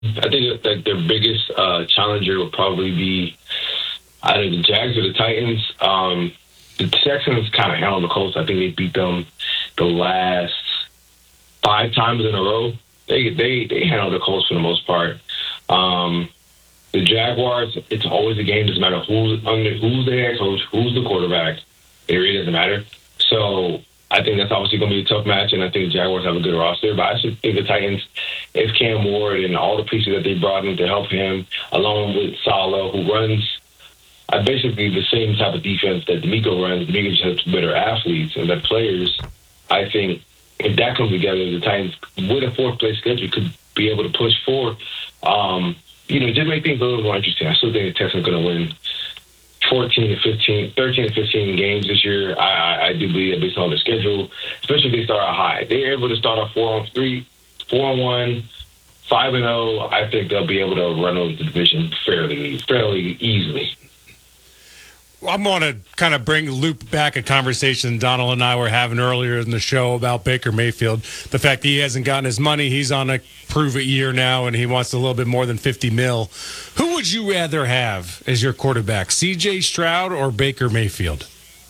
I think that their biggest challenger will probably be either the Jags or the Titans. The Texans kind of handled the Colts. I think they beat them the last 5 times in a row. They handled the Colts for the most part. The Jaguars, it's always a game. Doesn't matter who's the head coach, who's the quarterback. It really doesn't matter. So I think that's obviously going to be a tough match, and I think the Jaguars have a good roster. But I should think the Titans, if Cam Ward and all the pieces that they brought in to help him, along with Saleh, who runs basically the same type of defense that D'Amico runs. D'Amico just has better athletes and better players. I think if that comes together, the Titans, with a 4th-place schedule, could be able to push forward. Just make things a little more interesting. I still think the Texans are going to win 13 to 15 games this year. I do believe that based on the schedule, especially if they start out high. They're able to start off 4-3, 4-1, 5-0. I think they'll be able to run over the division fairly easily. I'm going to kind of loop back a conversation Donald and I were having earlier in the show about Baker Mayfield. The fact that he hasn't gotten his money, he's on a prove-it year now, and he wants a little bit more than $50 million. Who would you rather have as your quarterback, C.J. Stroud or Baker Mayfield?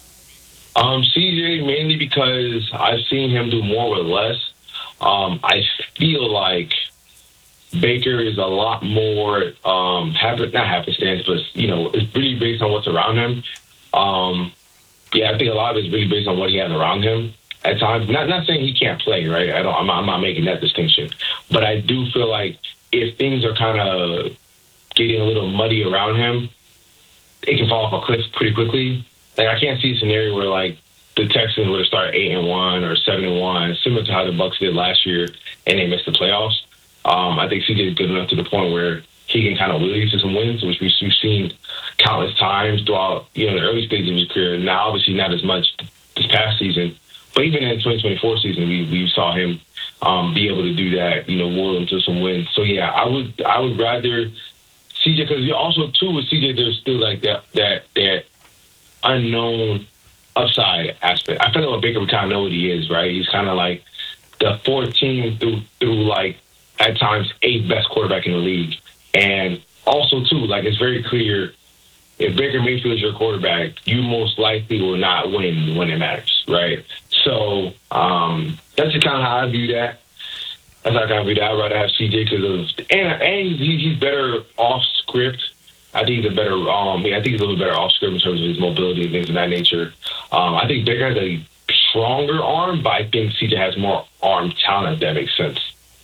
C.J. mainly because I've seen him do more with less. I feel like Baker is a lot more not happenstance, but it's really based on what's around him. I think a lot of it is really based on what he has around him at times. Not saying he can't play, right? I'm not making that distinction, but I do feel like if things are kind of getting a little muddy around him, it can fall off a cliff pretty quickly. Like I can't see a scenario where like the Texans would have started 8-1 or 7-1, similar to how the Bucs did last year, and they missed the playoffs. I think CJ is good enough to the point where he can kind of lead to some wins, which we've seen countless times throughout the early stages of his career. Now, obviously, not as much this past season, but even in the 2024 season, we saw him be able to do that. Will him to some wins. So yeah, I would rather CJ, because also too with CJ, there's still like that unknown upside aspect. I feel like Baker would kind of know what he is, right? He's kind of like the 14 through like, at times, 8th best quarterback in the league. And also, too, like it's very clear, if Baker Mayfield is your quarterback, you most likely will not win when it matters, right? So that's just kind of how I view that. That's how I kind of view that. I'd rather have CJ because and he's better off script. I think he's better. I think he's a little better off script in terms of his mobility and things of that nature. I think Baker has a stronger arm, but I think CJ has more arm talent. If that makes sense.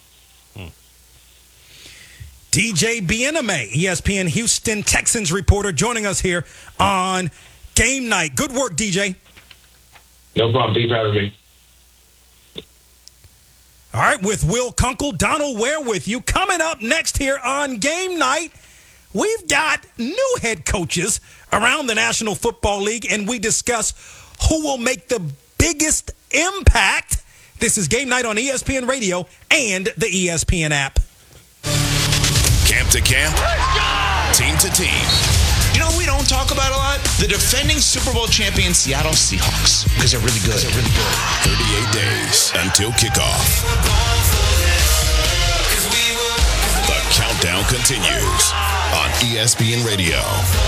DJ Bieneme, ESPN Houston Texans reporter, joining us here on Game Night. Good work, DJ. No problem. Thanks for having me. All right, with Will Kunkel, Donald Ware with you. Coming up next here on Game Night, we've got new head coaches around the National Football League, and we discuss who will make the biggest impact. This is Game Night on ESPN Radio and the ESPN app. Camp to camp, team to team. You know what we don't talk about a lot? The defending Super Bowl champion Seattle Seahawks. Because they're really good. 38 days until kickoff. The countdown continues on ESPN Radio.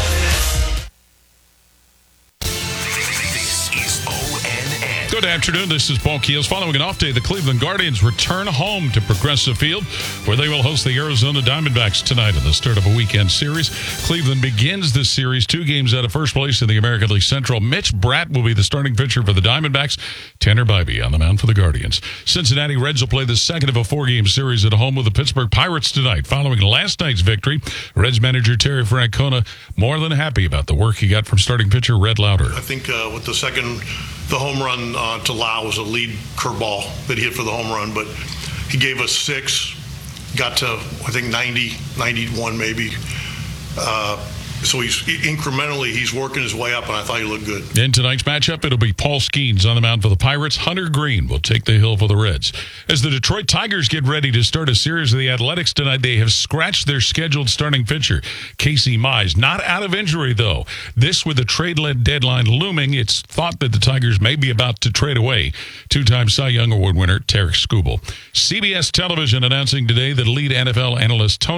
Good afternoon. This is Paul Keels. Following an off day, the Cleveland Guardians return home to Progressive Field, where they will host the Arizona Diamondbacks tonight at the start of a weekend series. Cleveland begins this series 2 games out of first place in the American League Central. Mitch Bratt will be the starting pitcher for the Diamondbacks. Tanner Bybee on the mound for the Guardians. Cincinnati Reds will play the second of a 4-game series at home with the Pittsburgh Pirates tonight. Following last night's victory, Reds manager Terry Francona more than happy about the work he got from starting pitcher Red Lauter. I think with the home run to Lau was a lead curveball that he hit for the home run, but he gave us 6, got to, I think, 90, 91 maybe. So he's working his way up, and I thought he looked good. In tonight's matchup, it'll be Paul Skeens on the mound for the Pirates. Hunter Green will take the hill for the Reds. As the Detroit Tigers get ready to start a series of the Athletics tonight, they have scratched their scheduled starting pitcher, Casey Mize. Not out of injury, though. This with the trade-led deadline looming, it's thought that the Tigers may be about to trade away two-time Cy Young Award winner Tarik Skubal. CBS Television announcing today that lead NFL analyst Tony